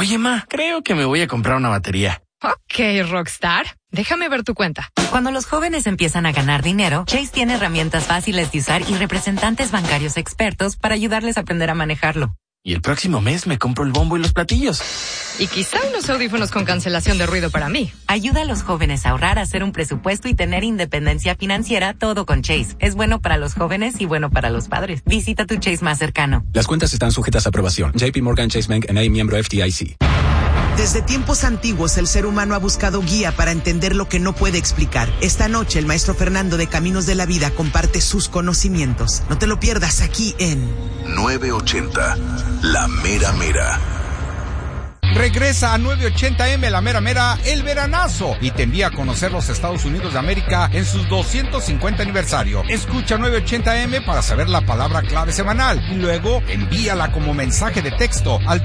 Oye, ma, creo que me voy a comprar una batería. Ok, Rockstar. Déjame ver tu cuenta. Cuando los jóvenes empiezan a ganar dinero, Chase tiene herramientas fáciles de usar y representantes bancarios expertos para ayudarles a aprender a manejarlo. Y el próximo mes me compro el bombo y los platillos. Y quizá unos audífonos con cancelación de ruido para mí. Ayuda a los jóvenes a ahorrar, a hacer un presupuesto y tener independencia financiera, todo con Chase. Es bueno para los jóvenes y bueno para los padres. Visita tu Chase más cercano. Las cuentas están sujetas a aprobación. JP Morgan Chase Bank N.A., miembro FDIC. Desde tiempos antiguos, el ser humano ha buscado guía para entender lo que no puede explicar. Esta noche, el maestro Fernando de Caminos de la Vida comparte sus conocimientos. No te lo pierdas aquí en 980, La Mera Mera. Regresa a 980M, La Mera Mera, el veranazo, y te envía a conocer los Estados Unidos de América en sus 250 aniversario. Escucha 980M para saber la palabra clave semanal y luego envíala como mensaje de texto al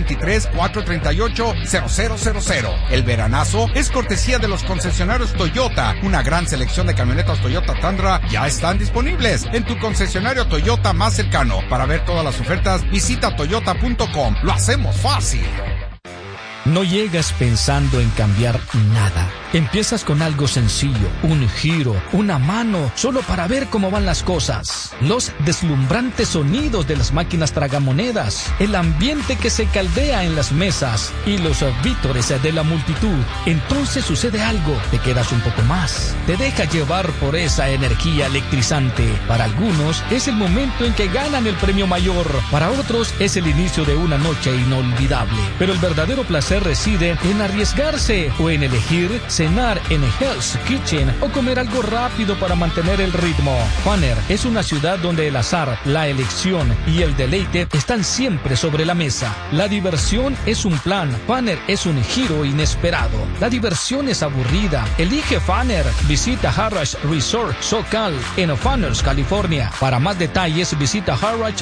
323-438-0000. El veranazo es cortesía de los concesionarios Toyota. Una gran selección de camionetas Toyota Tundra ya están disponibles en tu concesionario Toyota más cercano. Para ver todas las ofertas, visita toyota.com. Lo hacemos fácil. No llegas pensando en cambiar nada. Empiezas con algo sencillo, un giro, una mano, solo para ver cómo van las cosas. Los deslumbrantes sonidos de las máquinas tragamonedas, el ambiente que se caldea en las mesas y los vítores de la multitud. Entonces sucede algo, te quedas un poco más, te deja llevar por esa energía electrizante. Para algunos es el momento en que ganan el premio mayor, para otros es el inicio de una noche inolvidable. Pero el verdadero placer reside en arriesgarse o en elegir cenar en Hell's Kitchen o comer algo rápido para mantener el ritmo. Funner es una ciudad donde el azar, la elección y el deleite están siempre sobre la mesa. La diversión es un plan, Funner es un giro inesperado. La diversión es aburrida, elige Funner. Visita Harrah's Resort SoCal en Funners, California. Para más detalles visita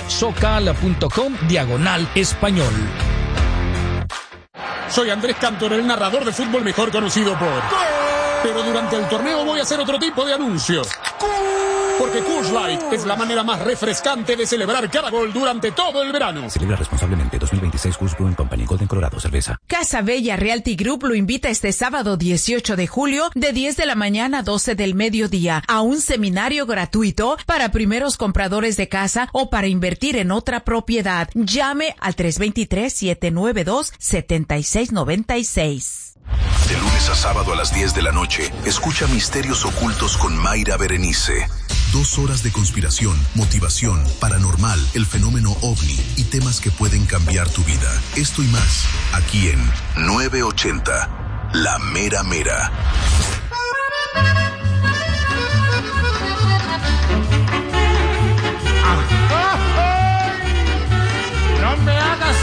harrahsocal.com/español. Soy Andrés Cantor, el narrador de fútbol mejor conocido por... Pero durante el torneo voy a hacer otro tipo de anuncios. Porque Coors Light es la manera más refrescante de celebrar cada gol durante todo el verano. Celebra responsablemente. 2026 Coors Brewing Company, Golden, Colorado, cerveza. Casa Bella Realty Group lo invita este sábado 18 de julio de 10 de la mañana a 12 del mediodía a un seminario gratuito para primeros compradores de casa o para invertir en otra propiedad. Llame al 323-792-7696. De lunes a sábado a las 10 de la noche, escucha Misterios Ocultos con Mayra Berenice. 2 horas de conspiración, motivación, paranormal, el fenómeno OVNI y temas que pueden cambiar tu vida. Esto y más, aquí en 980, La Mera Mera.